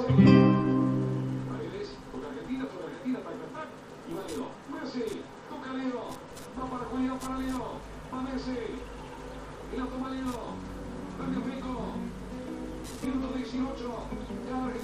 Paredes, por Argentina para empezar. Y va Leo. Messi, toca Leo. Va para Julián, para Leo. Va Messi. Y la toma Leo. Cambio Fico. 118.